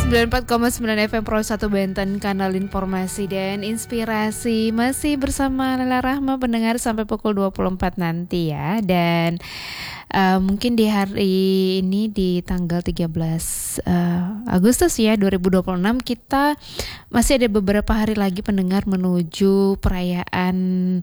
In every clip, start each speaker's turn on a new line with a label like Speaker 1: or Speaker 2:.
Speaker 1: 94,9 FM Pro 1 Banten, kanal informasi dan inspirasi. Masih bersama Lala Rahma pendengar sampai pukul 24 nanti ya. Dan mungkin di hari ini di tanggal 13 Agustus ya 2026 kita masih ada beberapa hari lagi pendengar menuju perayaan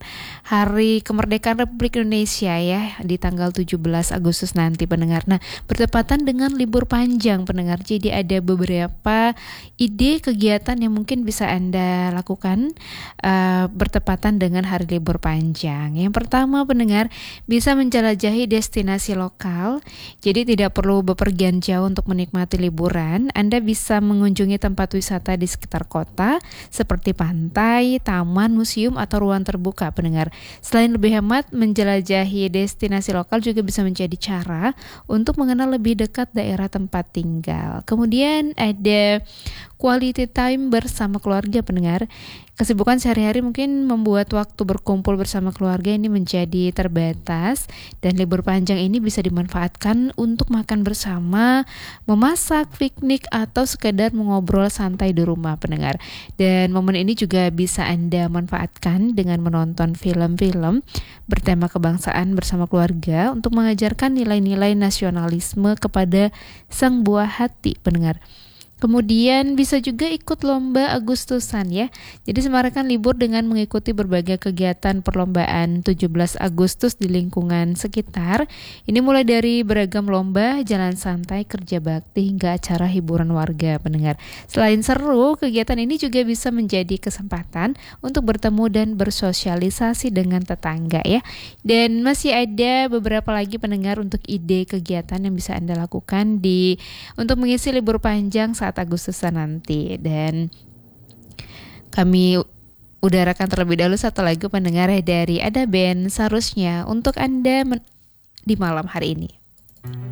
Speaker 1: Hari Kemerdekaan Republik Indonesia ya di tanggal 17 Agustus nanti pendengar. Nah, bertepatan dengan libur panjang pendengar. Jadi ada beberapa ide kegiatan yang mungkin bisa Anda lakukan bertepatan dengan hari libur panjang. Yang pertama pendengar, bisa menjelajahi destinasi lokal. Jadi tidak perlu bepergian jauh untuk menikmati liburan. Anda bisa mengunjungi tempat wisata di sekitar kota seperti pantai, taman, museum atau ruang terbuka pendengar. Selain lebih hemat, menjelajahi destinasi lokal juga bisa menjadi cara untuk mengenal lebih dekat daerah tempat tinggal. Kemudian ada quality time bersama keluarga pendengar. Kesibukan sehari-hari mungkin membuat waktu berkumpul bersama keluarga ini menjadi terbatas, dan libur panjang ini bisa dimanfaatkan untuk makan bersama, memasak, piknik, atau sekedar mengobrol santai di rumah pendengar. Dan momen ini juga bisa Anda manfaatkan dengan menonton film-film bertema kebangsaan bersama keluarga untuk mengajarkan nilai-nilai nasionalisme kepada sang buah hati pendengar. Kemudian bisa juga ikut lomba Agustusan ya. Jadi semarakkan libur dengan mengikuti berbagai kegiatan perlombaan 17 Agustus di lingkungan sekitar. Ini mulai dari beragam lomba, jalan santai, kerja bakti, hingga acara hiburan warga pendengar. Selain seru, kegiatan ini juga bisa menjadi kesempatan untuk bertemu dan bersosialisasi dengan tetangga ya. Dan masih ada beberapa lagi pendengar untuk ide kegiatan yang bisa Anda lakukan untuk mengisi libur panjang saat Agustusan nanti. Dan kami udarakan terlebih dahulu satu lagu pendengar dari Ada Band Seharusnya untuk Anda di malam hari ini.